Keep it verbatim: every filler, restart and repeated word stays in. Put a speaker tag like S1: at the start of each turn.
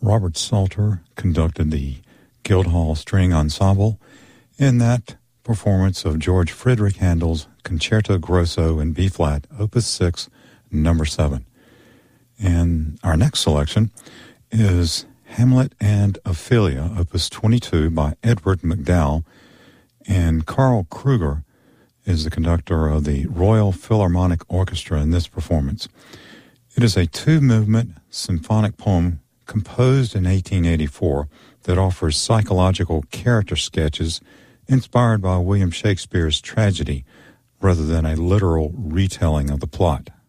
S1: Robert Salter conducted the Guildhall String Ensemble in that performance of George Friedrich Handel's Concerto Grosso in B-flat, Opus six, number seven. And our next selection is Hamlet and Ophelia, Opus twenty-two by Edward MacDowell, and Carl Kruger is the conductor of the Royal Philharmonic Orchestra in this performance. It is a two-movement symphonic poem composed in eighteen eighty-four that offers psychological character sketches inspired by William Shakespeare's tragedy rather than a literal retelling of the plot.